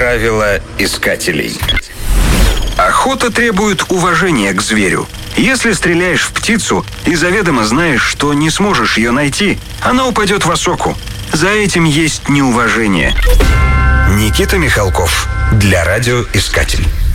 Правила искателей. Охота требует уважения к зверю. Если стреляешь в птицу и заведомо знаешь, что не сможешь ее найти, она упадет в осоку. За этим есть неуважение. Никита Михалков для радиоискатель.